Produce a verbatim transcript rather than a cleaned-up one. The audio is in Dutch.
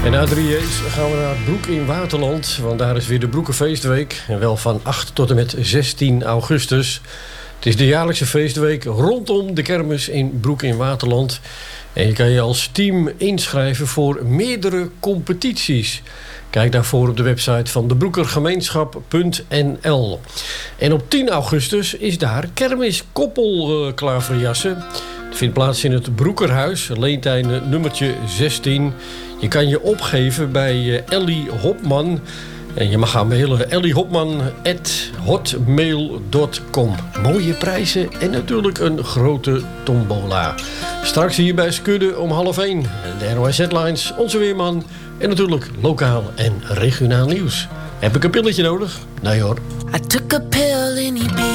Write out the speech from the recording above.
En na drie J's gaan we naar Broek in Waterland. Want daar is weer de Broekenfeestweek. En wel van acht tot en met zestien augustus. Het is de jaarlijkse feestweek rondom de kermis in Broek in Waterland. En je kan je als team inschrijven voor meerdere competities. Kijk daarvoor op de website van de broekergemeenschap punt n l. En op tien augustus is daar kermis koppelklaverjassen. Het vindt plaats in het Broekerhuis, Leentijn nummertje zestien. Je kan je opgeven bij Ellie Hopman. En je mag gaan mailen elliehopman at hotmail dot com. Mooie prijzen en natuurlijk een grote tombola. Straks hier bij Skudde om half één. De N O S Headlines, onze weerman en natuurlijk lokaal en regionaal nieuws. Heb ik een pilletje nodig? Nee hoor. I took a pill in Ibiza.